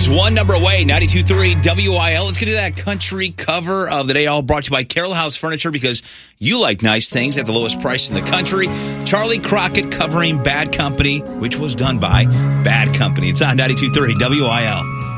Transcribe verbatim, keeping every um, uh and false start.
is one number away, ninety-two point three W I L. Let's get to that country cover of the day, all brought to you by Carroll House Furniture, because you like nice things at the lowest price in the country. Charlie Crockett covering Bad Company, which was done by Bad Company. It's on ninety-two point three W I L.